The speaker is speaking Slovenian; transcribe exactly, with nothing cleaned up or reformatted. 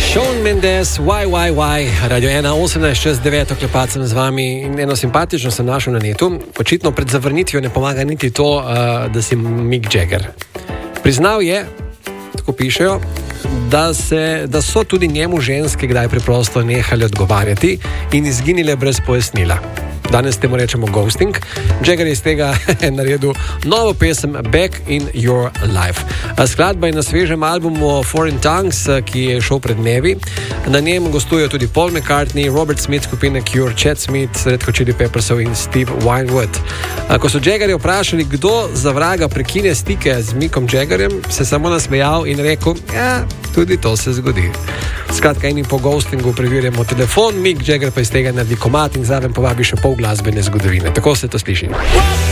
Shawn Mendes, why, why, why, Radio ena, osemnajst čez devet, oklepat sem z vami in eno simpatično sem našel na netu. Očitno pred zavrnitvijo ne pomaga niti to, uh, da si Mick Jagger. Priznal je, tako pišejo, da, se, da so tudi njemu ženske kdaj preprosto nehali odgovarjati in izginile brez pojasnila. Danes temu rečemo ghosting. Jagger je iz tega naredil novo pesem Back in Your Life. Skladba je na svežem albumu Foreign Tongues, ki je šel pred dnevi. Na njem gostujejo tudi Paul McCartney, Robert Smith skupine Cure, Chad Smith, Red Hot Chili Peppersov in Steve Winwood. Ko so Jaggerja vprašali, kdo za vraga prekine stike z Mickom Jaggerjem, se samo nasmejal in rekel, ja, tudi to se zgodi. Skratka, enim po ghostingu preverjamo telefon, Mick Jagger pa iz tega naredi komad in zraven povabi še pol glasbene zgodovine. Tako se to sliši.